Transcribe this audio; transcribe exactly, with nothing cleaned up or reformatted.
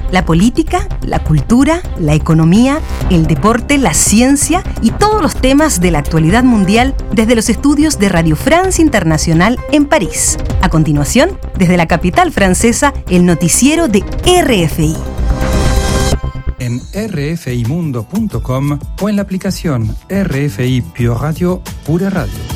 La política, la cultura, la economía, el deporte, la ciencia y todos los temas de la actualidad mundial desde los estudios de Radio France Internacional en París. A continuación, desde la capital francesa, el noticiero de R F I. En r f i mundo punto com o en la aplicación R F I Pure Radio, Pura Radio.